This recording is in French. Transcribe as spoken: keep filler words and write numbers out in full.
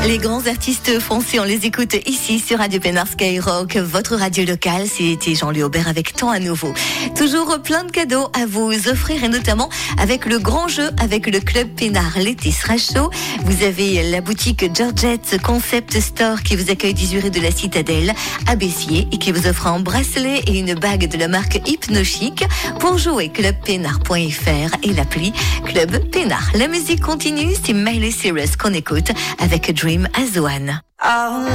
Les grands artistes français, on les écoute ici sur Radio Pénard Skyrock, votre radio locale. C'était Jean-Louis Aubert avec Temps à nouveau. Toujours plein de cadeaux à vous offrir et notamment avec le grand jeu avec le Club Pénard. L'été sera chaud. Vous avez la boutique Georgette Concept Store qui vous accueille dix-huit rue de la Citadelle à Bessiers et qui vous offre un bracelet et une bague de la marque Hypnochic. Pour jouer, club pénard point f r et l'appli Club Pénard. La musique continue, c'est Miley Cyrus qu'on écoute avec Dream as One.